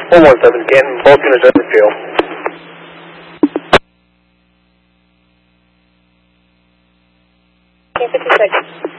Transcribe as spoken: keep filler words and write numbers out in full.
one one seven, Canton, both units are in the field. K fifty-six.